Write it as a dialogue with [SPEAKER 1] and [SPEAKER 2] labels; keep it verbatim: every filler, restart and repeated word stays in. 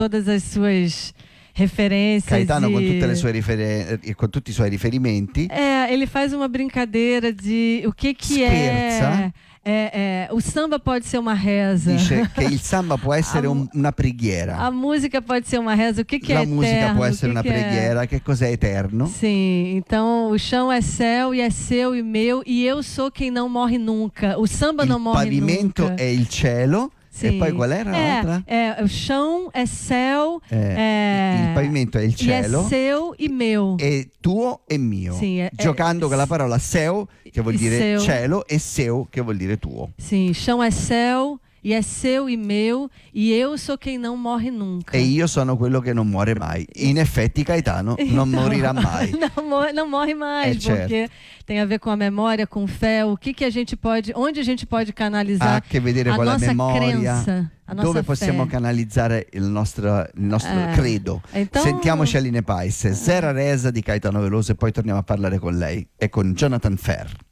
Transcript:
[SPEAKER 1] todas as suas referências.
[SPEAKER 2] Caetano
[SPEAKER 1] e...
[SPEAKER 2] con, tutte le sue riferen- con tutti i suoi riferimenti.
[SPEAKER 1] É, ele faz uma brincadeira de o que que
[SPEAKER 2] Scherza.
[SPEAKER 1] é, é, é. O samba pode ser uma reza.
[SPEAKER 2] Dice che il samba può essere
[SPEAKER 1] A-
[SPEAKER 2] un- una preghiera.
[SPEAKER 1] A música pode ser uma reza. O que que
[SPEAKER 2] La
[SPEAKER 1] é
[SPEAKER 2] musica
[SPEAKER 1] eterno?
[SPEAKER 2] può
[SPEAKER 1] O
[SPEAKER 2] essere
[SPEAKER 1] que
[SPEAKER 2] una
[SPEAKER 1] que é-
[SPEAKER 2] preghiera. Che cos'è eterno?
[SPEAKER 1] Sim, então o chão é céu e é seu e meu e eu sou quem não morre nunca. O samba não
[SPEAKER 2] Il
[SPEAKER 1] morre
[SPEAKER 2] pavimento
[SPEAKER 1] nunca.
[SPEAKER 2] è il cielo. E
[SPEAKER 1] Sim.
[SPEAKER 2] poi qual era l'altra?
[SPEAKER 1] É, é, o chão é céu,
[SPEAKER 2] Eh,
[SPEAKER 1] é,
[SPEAKER 2] il pavimento è il
[SPEAKER 1] e é
[SPEAKER 2] cielo.
[SPEAKER 1] seu e meu.
[SPEAKER 2] È tuo e mio,
[SPEAKER 1] Sì, è-
[SPEAKER 2] giocando
[SPEAKER 1] è-
[SPEAKER 2] con la parola seu, che vuol
[SPEAKER 1] il
[SPEAKER 2] dire
[SPEAKER 1] seu.
[SPEAKER 2] cielo, e seu, che vuol dire tuo.
[SPEAKER 1] Sim, chão é céu e é seu e meu e eu sou quem não morre nunca.
[SPEAKER 2] E io sono quello che non muore mai. In effetti Caetano non
[SPEAKER 1] Então,
[SPEAKER 2] morirà mai.
[SPEAKER 1] Não morre, não morre mais,
[SPEAKER 2] É certo.
[SPEAKER 1] porque tem a ver com a memória, com fé, o que que a gente pode, onde a gente pode canalizar
[SPEAKER 2] Ha a che vedere
[SPEAKER 1] a
[SPEAKER 2] con la
[SPEAKER 1] nossa
[SPEAKER 2] memoria,
[SPEAKER 1] crença, a nossa
[SPEAKER 2] dove possiamo
[SPEAKER 1] fé.
[SPEAKER 2] canalizzare il nostro, il nostro
[SPEAKER 1] Eh,
[SPEAKER 2] credo.
[SPEAKER 1] então-
[SPEAKER 2] Sentiamoci Aline Pais, Zera Resa di Caetano Veloso e poi torniamo a parlare con lei e con Jonathan Ferr.